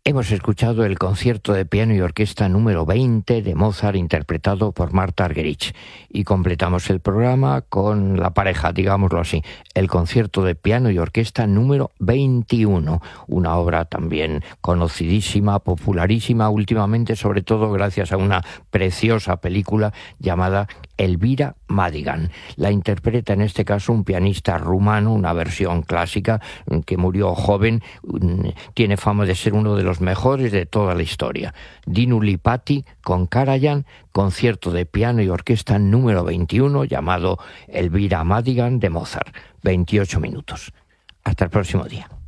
Hemos escuchado el concierto de piano y orquesta número 20 de Mozart interpretado por Martha Argerich y completamos el programa con la pareja, digámoslo así, el concierto de piano y orquesta número 21, una obra también conocidísima, popularísima últimamente, sobre todo gracias a una preciosa película llamada Elvira Madigan. La interpreta en este caso un pianista rumano, una versión clásica que murió joven, tiene fama de ser uno de los mejores de toda la historia. Dinu Lipatti con Karajan, concierto de piano y orquesta número 21 llamado Elvira Madigan de Mozart, 28 minutos. Hasta el próximo día.